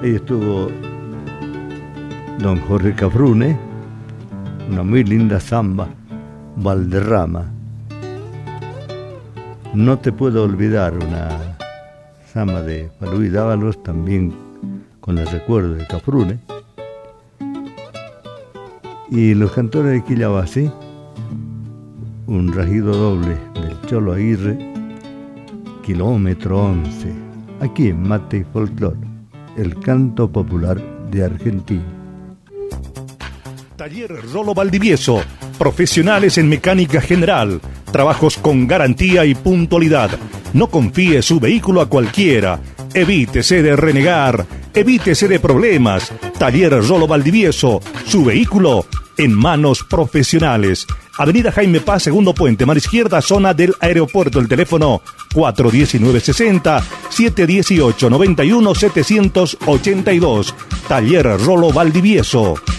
Ahí estuvo don Jorge Cafrune, una muy linda samba, Valderrama. No te puedo olvidar, una samba de Luis Dávalos, también con el recuerdo de Cafrune. Y los cantores de Quillabasí, un rajido doble del Cholo Aguirre, kilómetro 11, aquí en Mate y Folclor, el canto popular de Argentina. Taller Rolo Valdivieso, profesionales en mecánica general, trabajos con garantía y puntualidad. No confíe su vehículo a cualquiera, evítese de renegar, evítese de problemas. Taller Rolo Valdivieso, su vehículo en manos profesionales. Avenida Jaime Paz, segundo puente, mar izquierda, zona del aeropuerto. El teléfono 419-60 718 91 782. Taller Rolo Valdivieso.